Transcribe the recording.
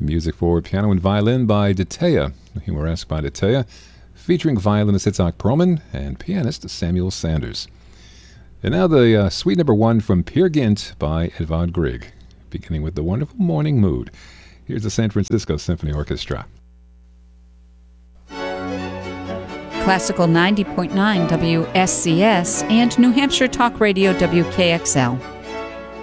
Music for piano and violin by Detea, Humoresque by Detea, featuring violinist Itzhak Perlman and pianist Samuel Sanders. And now the suite number 1 from Peer Gynt by Edvard Grieg, beginning with the wonderful Morning Mood. Here's the San Francisco Symphony Orchestra. Classical 90.9 WSCS and New Hampshire Talk Radio WKXL.